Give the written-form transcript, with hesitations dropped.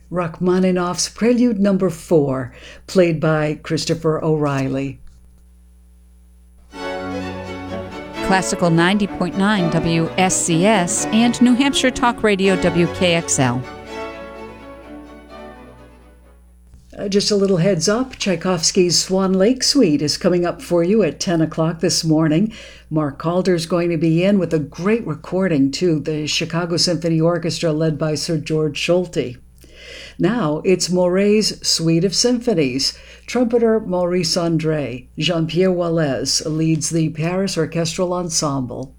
Rachmaninoff's Prelude No. 4, played by Christopher O'Reilly. Classical 90.9 WSCS and New Hampshire Talk Radio WKXL. Just a little heads up, Tchaikovsky's Swan Lake Suite is coming up for you at 10 o'clock this morning. Mark Calder's going to be in with a great recording, too, the Chicago Symphony Orchestra led by Sir George Solti. Now it's Maury's Suite of Symphonies. Trumpeter Maurice André, Jean-Pierre Wallace leads the Paris Orchestral Ensemble.